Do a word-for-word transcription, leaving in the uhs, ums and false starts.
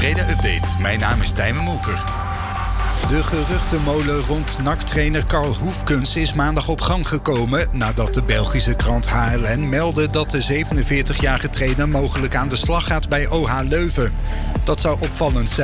Breda Update. Mijn naam is Tijmen Molker. De geruchtenmolen rond N A C-trainer Karl Hoefkens is maandag op gang gekomen nadat de Belgische krant H L N meldde dat de zevenenveertigjarige trainer mogelijk aan de slag gaat bij O H Leuven. Dat zou opvallend zijn.